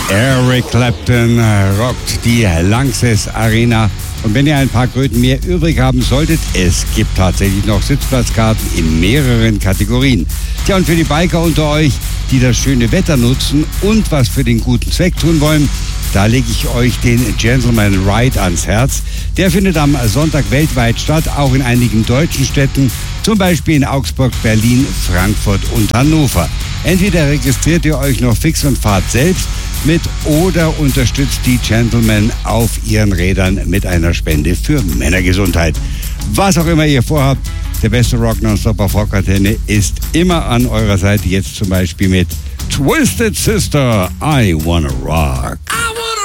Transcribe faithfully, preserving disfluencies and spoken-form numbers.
Eric Clapton rockt die Lanxess Arena. Und wenn ihr ein paar Kröten mehr übrig haben solltet, es gibt tatsächlich noch Sitzplatzkarten in mehreren Kategorien. Tja, und für die Biker unter euch, die das schöne Wetter nutzen und was für den guten Zweck tun wollen, da lege ich euch den Gentleman Ride ans Herz. Der findet am Sonntag weltweit statt, auch in einigen deutschen Städten, zum Beispiel in Augsburg, Berlin, Frankfurt und Hannover. Entweder registriert ihr euch noch fix und fahrt selbst mit oder unterstützt die Gentlemen auf ihren Rädern mit einer Spende für Männergesundheit. Was auch immer ihr vorhabt, der beste Rock Nonstop auf Rockantenne ist immer an eurer Seite. Jetzt zum Beispiel mit Twisted Sister, I Wanna Rock.